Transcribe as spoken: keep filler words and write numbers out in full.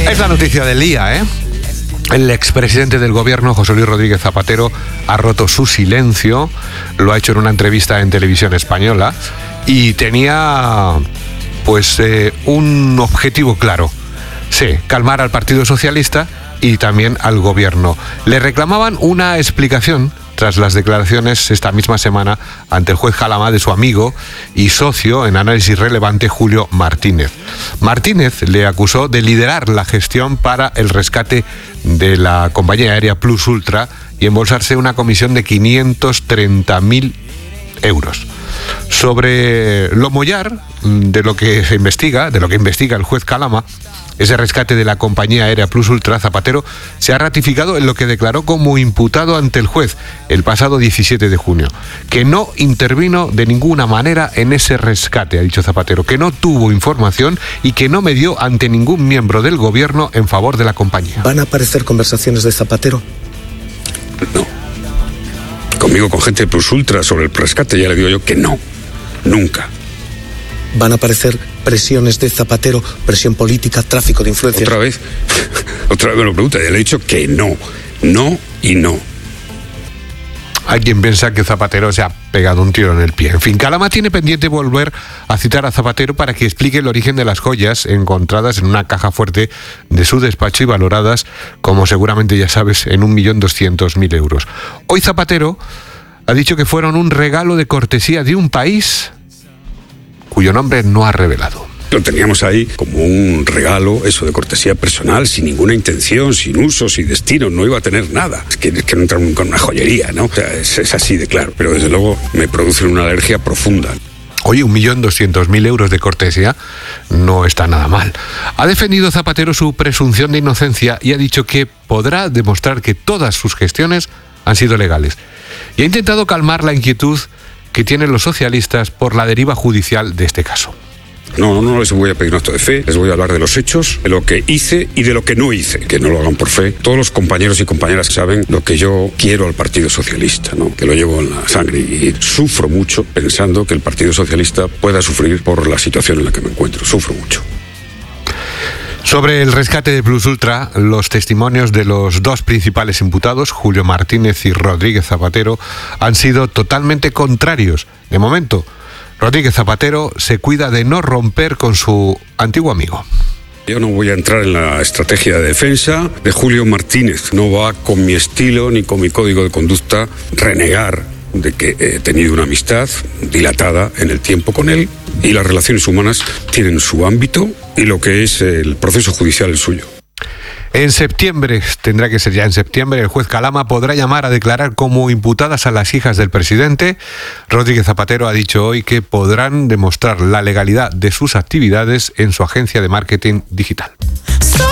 Es la noticia del día, ¿eh? El expresidente del gobierno, José Luis Rodríguez Zapatero, ha roto su silencio. Lo ha hecho en una entrevista en Televisión Española y tenía, pues, eh, un objetivo claro. Sí, calmar al Partido Socialista y también al gobierno. Le reclamaban una explicación tras las declaraciones esta misma semana ante el juez Calama de su amigo y socio en Análisis Relevante, Julio Martínez. Martínez le acusó de liderar la gestión para el rescate de la compañía aérea Plus Ultra y embolsarse una comisión de quinientos treinta mil euros. Sobre lo mollar de lo que se investiga, de lo que investiga el juez Calama, ese rescate de la compañía aérea Plus Ultra, Zapatero se ha ratificado en lo que declaró como imputado ante el juez el pasado diecisiete de junio, que no intervino de ninguna manera en ese rescate, ha dicho Zapatero, que no tuvo información y que no medió ante ningún miembro del gobierno en favor de la compañía. ¿Van a aparecer conversaciones de Zapatero? No. Conmigo, con gente de Plus Ultra sobre el rescate, ya le digo yo que no. Nunca. ¿Van a aparecer presiones de Zapatero, presión política, tráfico de influencias? ¿Otra vez? Otra vez me lo pregunta. Ya le he dicho que no. No y no. Hay quien piensa que Zapatero se ha pegado un tiro en el pie. En fin, Calama tiene pendiente volver a citar a Zapatero para que explique el origen de las joyas encontradas en una caja fuerte de su despacho y valoradas, como seguramente ya sabes, en un millón doscientos mil euros. Hoy Zapatero ha dicho que fueron un regalo de cortesía de un país cuyo nombre no ha revelado. Lo teníamos ahí como un regalo, eso de cortesía personal, sin ninguna intención, sin uso, sin destino, no iba a tener nada. Es que, es que no entra con una joyería, ¿no? O sea, es, es así de claro, pero desde luego me produce una alergia profunda. Oye, un millón doscientos mil euros de cortesía no está nada mal. Ha defendido Zapatero su presunción de inocencia y ha dicho que podrá demostrar que todas sus gestiones han sido legales. Y ha intentado calmar la inquietud que tienen los socialistas por la deriva judicial de este caso. No, no les voy a pedir un acto de fe, les voy a hablar de los hechos, de lo que hice y de lo que no hice. Que no lo hagan por fe. Todos los compañeros y compañeras saben lo que yo quiero al Partido Socialista, ¿no? Que lo llevo en la sangre y sufro mucho pensando que el Partido Socialista pueda sufrir por la situación en la que me encuentro. Sufro mucho. Sobre el rescate de Plus Ultra, los testimonios de los dos principales imputados, Julio Martínez y Rodríguez Zapatero, han sido totalmente contrarios. De momento, Rodríguez Zapatero se cuida de no romper con su antiguo amigo. Yo no voy a entrar en la estrategia de defensa de Julio Martínez. No va con mi estilo ni con mi código de conducta renegar de que he tenido una amistad dilatada en el tiempo con él y las relaciones humanas tienen su ámbito y lo que es el proceso judicial el suyo. En septiembre, tendrá que ser ya en septiembre, el juez Calama podrá llamar a declarar como imputadas a las hijas del presidente. Rodríguez Zapatero ha dicho hoy que podrán demostrar la legalidad de sus actividades en su agencia de marketing digital.